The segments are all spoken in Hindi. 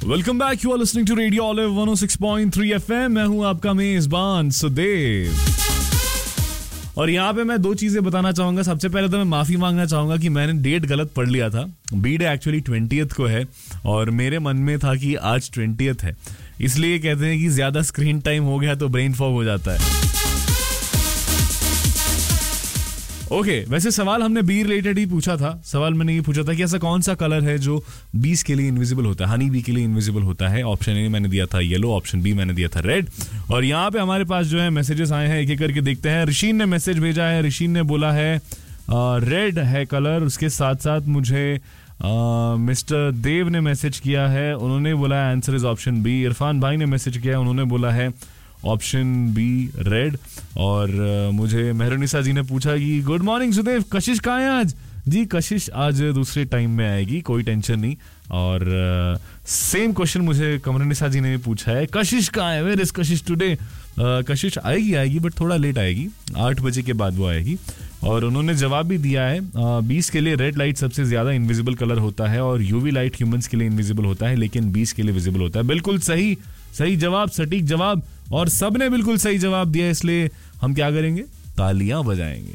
Welcome back, you are listening to radio olive 106.3 FM। मैं हूं आपका मेजबान सुदेव और यहाँ पे मैं दो चीजें बताना चाहूंगा। सबसे पहले तो मैं माफी मांगना चाहूंगा कि मैंने डेट गलत पढ़ लिया था। बी डे एक्चुअली 20th को है और मेरे मन में था कि आज 20th है, इसलिए कहते हैं कि ज्यादा स्क्रीन टाइम हो गया तो ब्रेन फॉग हो जाता है। ओके, वैसे सवाल हमने बी रिलेटेड ही पूछा था। सवाल मैंने ये पूछा था कि ऐसा कौन सा कलर है जो बीस के लिए इनविजिबल होता है, हनी बी के लिए इनविजिबल होता है। ऑप्शन ए मैंने दिया था येलो, ऑप्शन बी मैंने दिया था रेड। और यहाँ पे हमारे पास जो है मैसेजेस आए हैं, एक एक करके देखते हैं। ऋषि ने मैसेज भेजा है, ऋषि ने बोला है रेड है कलर। उसके साथ साथ मुझे मिस्टर देव ने मैसेज किया है, उन्होंने बोला है answer is option B. Irfan भाई ने मैसेज किया है, उन्होंने बोला है ऑप्शन बी रेड। और मुझे मेहरुनिसा जी ने पूछा कि गुड मॉर्निंग सुदेव, कशिश कहाँ है आज? जी कशिश आज दूसरे टाइम में आएगी, कोई टेंशन नहीं। और सेम क्वेश्चन मुझे कमरनिसा जी ने भी पूछा है, कशिश कहाँ है, वेयर इज कशिश टुडे? कशिश आएगी बट थोड़ा लेट आएगी, 8 बजे के बाद वो आएगी। और उन्होंने जवाब भी दिया है 20 के लिए रेड लाइट सबसे ज्यादा इनविजिबल कलर होता है और यूवी लाइट ह्यूमंस के लिए इनविजिबल होता है, लेकिन 20 के लिए विजिबल होता है। बिल्कुल सही जवाब, सटीक जवाब, और सबने बिल्कुल सही जवाब दिया, इसलिए हम क्या करेंगे, तालियां बजाएंगे।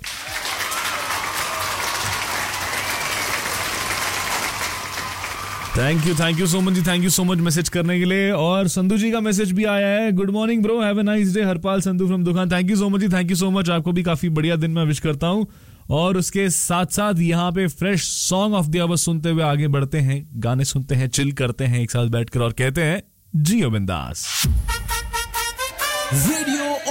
Thank you so much ji, thank you so much message करने के लिए। और संधू जी का मैसेज भी आया है, good morning bro, have a nice day. Harpal Sandhu from दुकान, thank you so much ji, thank you so much. आपको भी काफी बढ़िया दिन में विश करता हूँ। और उसके साथ साथ यहाँ पे fresh song of the our सुनते हुए आगे बढ़ते हैं, गाने सुनते हैं, चिल करते हैं एक साथ बैठकर और कहते हैं जियो बिंदास। रेडियो